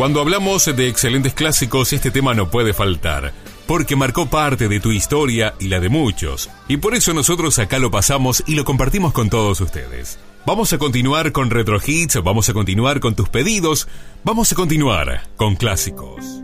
Cuando hablamos de excelentes clásicos, este tema no puede faltar, porque marcó parte de tu historia y la de muchos, y por eso nosotros acá lo pasamos y lo compartimos con todos ustedes. Vamos a continuar con Retro Hits, vamos a continuar con tus pedidos, vamos a continuar con clásicos.